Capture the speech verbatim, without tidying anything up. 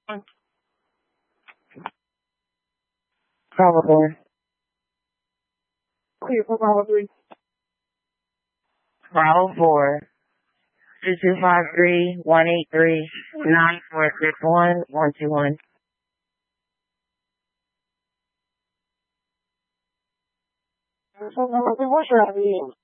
Bravo four. Clear for Bravo three. Bravo four. Two two five three one eight three nine four six one one two one. What's your I D?